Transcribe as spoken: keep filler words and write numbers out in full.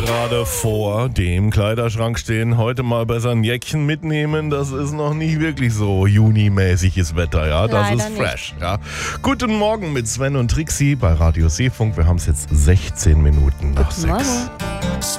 gerade vor dem Kleiderschrank stehen, heute mal besser ein Jäckchen mitnehmen. Das ist noch nicht wirklich so junimäßiges Wetter, ja. Das Leider ist fresh, ja. Guten Morgen mit Sven und Trixie bei Radio Seefunk. Wir haben es jetzt sechzehn Minuten nach Guten sechs. Morgen.